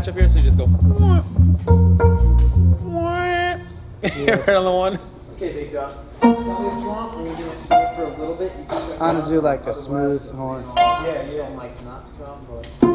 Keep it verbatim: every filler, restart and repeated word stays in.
patch up here, so you just go. Yeah. Right on the one. Okay, big dog. Tell me if you want. We're gonna do it smooth for a little bit. You can I'm gonna do like a smooth horn. Yeah, yeah. Like not to come, but.